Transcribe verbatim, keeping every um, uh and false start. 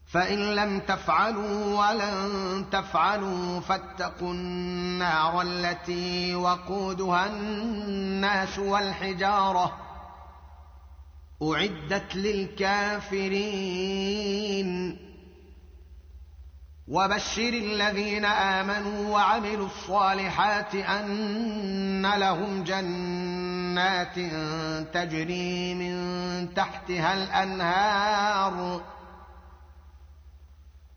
فإن لم تفعلوا ولن تفعلوا فاتقوا النار التي وقودها الناس والحجارة أعدت للكافرين. وبشر الذين آمنوا وعملوا الصالحات أن لهم جنات تجري من تحتها الأنهار